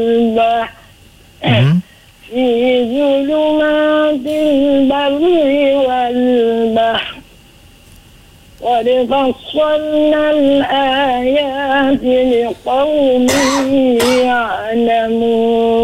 البحر في ظلمات البر والبحر قد فصلنا الآيات لقوم يعلمون.